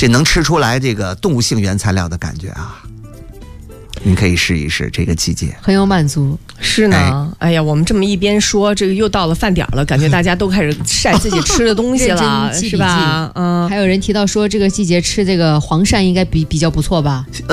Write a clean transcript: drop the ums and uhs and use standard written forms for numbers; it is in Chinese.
这能吃出来这个动物性原材料的感觉啊。您可以试一试这个季节， 很有满足。 是呢，哎呀，我们这么一边说，这个又到了饭点了，感觉大家都开始晒自己吃的东西了，是吧？ 还有人提到说，这个季节吃这个黄鳝应该比较不错吧？